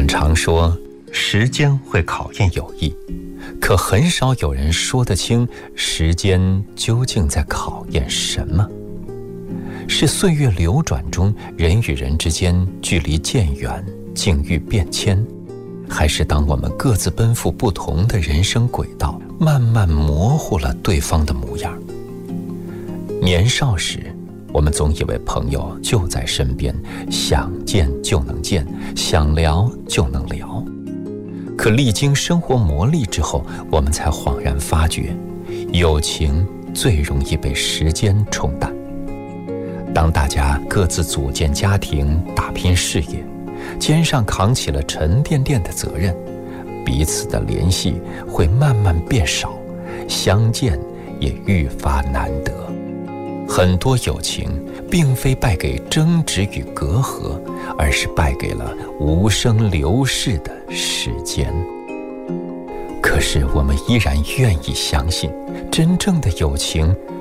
们常说时间会考验友谊，可很少有人说得清时间究竟在考验什么。是岁月流转中人与人之间距离渐远，境遇变迁，还是当我们各自奔赴不同的人生轨道，慢慢模糊了对方的模样？年少时，我们总以为朋友就在身边，想见就能见，想聊就能聊。可历经生活磨砺之后，我们才恍然发觉，友情最容易被时间冲淡。当大家各自组建家庭，打拼事业，肩上扛起了沉甸甸的责任，彼此的联系会慢慢变少，相见也愈发难得。很多友情并非败给争执与隔阂，而是败给了无声流逝的时间。可是我们依然愿意相信，真正的友情